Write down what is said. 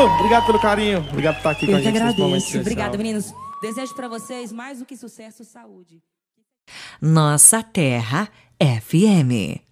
obrigado pelo carinho. Obrigado por estar aqui com a gente nesse momento agradeço. especial. Obrigada, meninos. Desejo pra vocês mais do que sucesso, saúde. Nossa Terra FM.